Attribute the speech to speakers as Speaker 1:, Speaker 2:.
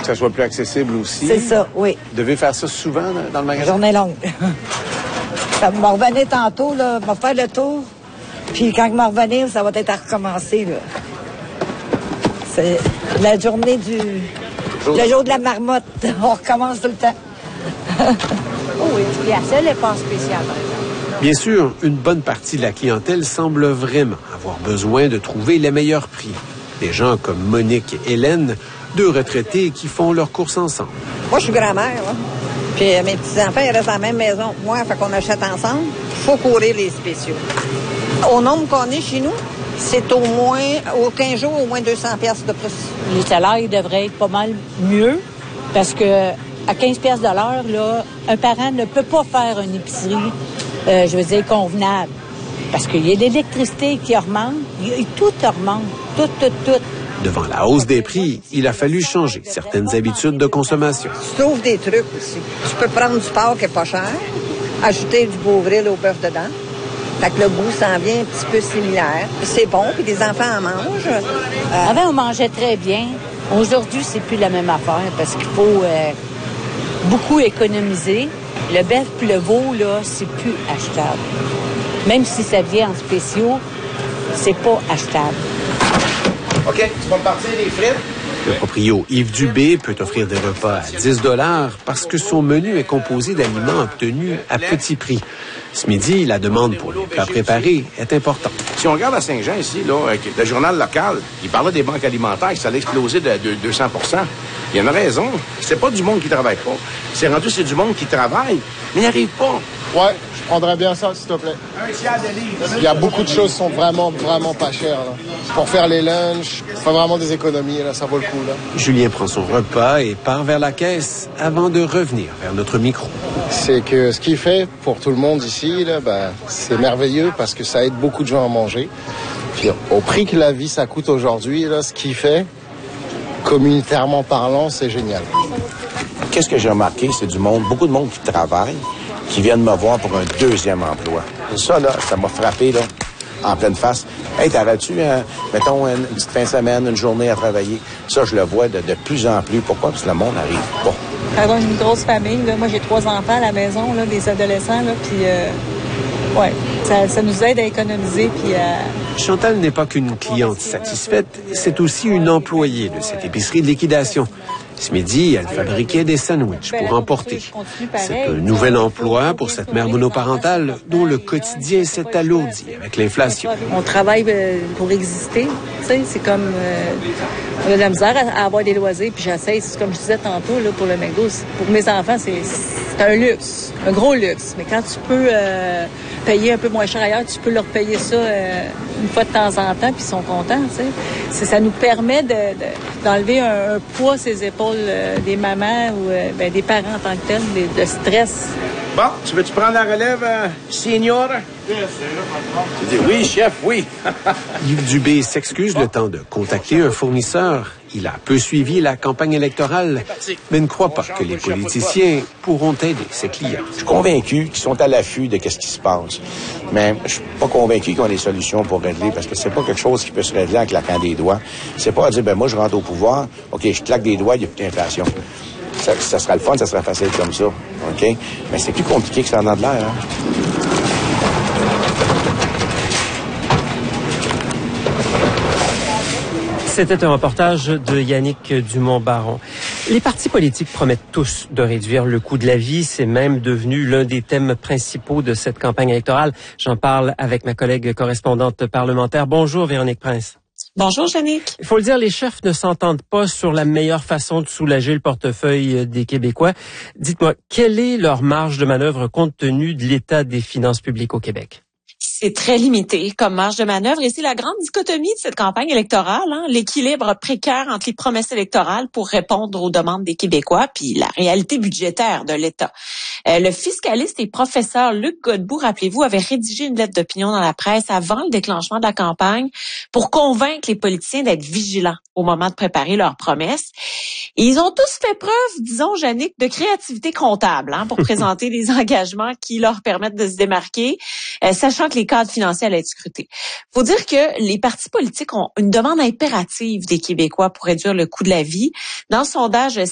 Speaker 1: Que ça soit plus accessible aussi.
Speaker 2: C'est ça, oui.
Speaker 1: Vous devez faire ça souvent dans le magasin?
Speaker 2: Journée longue. Ça va revenir tantôt, là, va faire le tour. Puis quand je vais revenir, ça va être à recommencer, là. C'est la journée le jour de la marmotte. On recommence tout le temps.
Speaker 3: Oh oui, puis la seule n'est pas spéciale, par exemple.
Speaker 4: Bien sûr, une bonne partie de la clientèle semble vraiment avoir besoin de trouver les meilleurs prix. Des gens comme Monique et Hélène, deux retraités qui font leurs courses ensemble.
Speaker 5: Moi, je suis grand-mère, là. Puis mes petits-enfants, ils restent dans la même maison que moi, fait qu'on achète ensemble. Il faut courir les spéciaux. Au nombre qu'on est chez nous, c'est au moins, au 15 jours, au moins 200 pièces de plus.
Speaker 3: Les salaires devraient être pas mal mieux parce que à 15 pièces de l'heure, là, un parent ne peut pas faire une épicerie, je veux dire, convenable. Parce qu'il y a l'électricité qui augmente, tout augmente, tout.
Speaker 4: Devant la hausse des prix, il a fallu changer certaines habitudes de consommation.
Speaker 5: Tu trouves des trucs aussi. Tu peux prendre du porc qui est pas cher, ajouter du Beauvril au bœuf dedans. Fait que le goût s'en vient un petit peu similaire. C'est bon, puis les enfants en mangent.
Speaker 3: Avant, on mangeait très bien. Aujourd'hui, c'est plus la même affaire parce qu'il faut beaucoup économiser. Le bœuf puis le veau, là, c'est plus achetable. Même si ça vient en spéciaux, c'est pas achetable.
Speaker 1: OK, tu vas me partir des frites?
Speaker 4: Le proprio Yves Dubé peut offrir des repas à 10 $ parce que son menu est composé d'aliments obtenus à petit prix. Ce midi, la demande pour les plats préparés est importante.
Speaker 1: Si on regarde à Saint-Jean ici, là, avec le journal local, il parlait des banques alimentaires, que ça allait exploser de 200 %. Il y en a raison. C'est pas du monde qui travaille pas. C'est rendu, c'est du monde qui travaille, mais n'y arrive pas.
Speaker 6: Ouais, je prendrais bien ça, s'il te plaît.
Speaker 1: Un tiers de livre.
Speaker 6: Il y a beaucoup de choses qui sont vraiment pas chères, là. Pour faire les lunchs, faire vraiment des économies, là, ça vaut le coup, là.
Speaker 4: Julien prend son repas et part vers la caisse avant de revenir vers notre micro.
Speaker 6: C'est que ce qu'il fait pour tout le monde ici, là, c'est merveilleux parce que ça aide beaucoup de gens à manger. Puis au prix que la vie, ça coûte aujourd'hui, là, ce qu'il fait, communautairement parlant, c'est génial.
Speaker 1: Qu'est-ce que j'ai remarqué, c'est beaucoup de monde qui travaille, qui viennent me voir pour un deuxième emploi. Ça, là, ça m'a frappé, là, en pleine face. Hey, t'arrêtes-tu, mettons, une petite fin de semaine, une journée à travailler? Ça, je le vois de plus en plus. Pourquoi? Parce que le monde n'arrive pas.
Speaker 7: Avoir une grosse famille, là, moi, j'ai 3 enfants à la maison, là, des adolescents, là, puis, ouais, ça nous aide à économiser, puis à...
Speaker 4: Chantal n'est pas qu'une cliente satisfaite, c'est aussi une employée de cette épicerie de liquidation. Ce midi, elle fabriquait des sandwichs pour emporter. C'est un nouvel emploi pour cette mère monoparentale dont le quotidien s'est alourdi avec l'inflation.
Speaker 7: On travaille pour exister, tu sais, c'est comme... on a de la misère à avoir des loisirs, puis j'essaie, c'est comme je disais tantôt, là, pour le McDo, pour mes enfants, c'est un luxe, un gros luxe. Mais quand tu peux payer un peu moins cher ailleurs, tu peux leur payer ça une fois de temps en temps, puis ils sont contents, tu sais. Ça nous permet d'enlever un poids ses épaules des mamans ou des parents en tant que tels, de stress.
Speaker 1: Bon, tu veux-tu prendre la relève, senior? Tu dis oui, chef, oui.
Speaker 4: Yves Dubé s'excuse le temps de contacter un fournisseur. Il a peu suivi la campagne électorale, mais ne croit pas que les politiciens pourront aider ses clients.
Speaker 1: Je suis convaincu qu'ils sont à l'affût de ce qui se passe. Mais je suis pas convaincu qu'ils ont des solutions pour régler, parce que c'est pas quelque chose qui peut se régler en claquant des doigts. C'est pas à dire, moi, je rentre au pouvoir, OK, je claque des doigts, il n'y a plus d'inflation. Ça sera le fun, ça sera facile comme ça, OK? Mais c'est plus compliqué que ça en a de l'air, hein?
Speaker 8: C'était un reportage de Yannick Dumont-Baron. Les partis politiques promettent tous de réduire le coût de la vie. C'est même devenu l'un des thèmes principaux de cette campagne électorale. J'en parle avec ma collègue correspondante parlementaire. Bonjour, Véronique Prince.
Speaker 9: Bonjour, Jannick.
Speaker 8: Il faut le dire, les chefs ne s'entendent pas sur la meilleure façon de soulager le portefeuille des Québécois. Dites-moi, quelle est leur marge de manœuvre compte tenu de l'état des finances publiques au Québec?
Speaker 9: C'est très limité comme marge de manœuvre et c'est la grande dichotomie de cette campagne électorale, l'équilibre précaire entre les promesses électorales pour répondre aux demandes des Québécois puis la réalité budgétaire de l'État. Le fiscaliste et professeur Luc Godbout, rappelez-vous, avait rédigé une lettre d'opinion dans la presse avant le déclenchement de la campagne pour convaincre les politiciens d'être vigilants au moment de préparer leurs promesses. Et ils ont tous fait preuve, disons, Jannick, de créativité comptable pour présenter des engagements qui leur permettent de se démarquer, sachant que les cadres financiers allaient être scrutés. Faut dire que les partis politiques ont une demande impérative des Québécois pour réduire le coût de la vie. Dans le sondage